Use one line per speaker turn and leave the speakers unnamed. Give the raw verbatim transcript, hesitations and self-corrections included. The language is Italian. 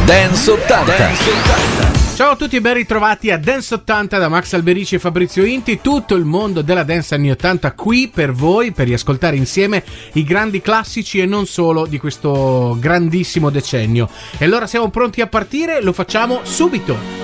Dance ottanta. Dance ottanta.
Ciao a tutti e ben ritrovati a Dance ottanta da Max Alberici e Fabrizio Inti, tutto il mondo della dance anni ottanta qui per voi, per riascoltare insieme i grandi classici e non solo di questo grandissimo decennio. E allora siamo pronti a partire, lo facciamo subito.